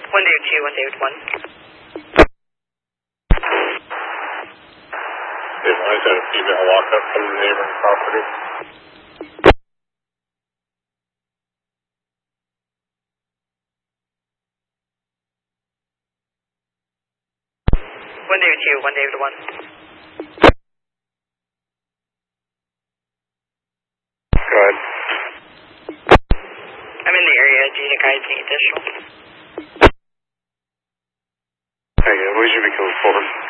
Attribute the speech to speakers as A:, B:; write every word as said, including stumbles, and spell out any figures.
A: One David two, one David one.
B: They advised that a female walked up from the neighboring property.
A: One David two, one David one.
B: Go ahead.
A: I'm in the area. Do you guys need additional?
B: Okay, what should be code four?